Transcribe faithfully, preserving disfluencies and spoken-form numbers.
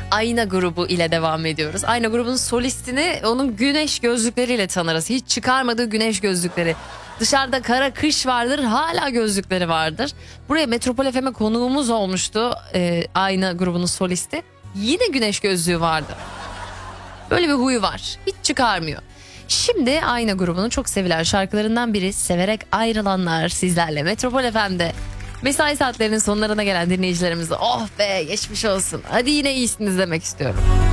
Ayna grubu ile devam ediyoruz. Ayna grubunun solistini onun güneş gözlükleriyle tanırız. Hiç çıkarmadığı güneş gözlükleri. Dışarıda kara kış vardır, hala gözlükleri vardır. Buraya Metropol F M'e konuğumuz olmuştu e, Ayna grubunun solisti. Yine güneş gözlüğü vardı. Böyle bir huyu var. Hiç çıkarmıyor. Şimdi Ayna grubunun çok sevilen şarkılarından biri Severek Ayrılanlar sizlerle Metropol F M'de. Mesai saatlerinin sonlarına gelen dinleyicilerimize oh be geçmiş olsun. Hadi yine iyisiniz demek istiyorum.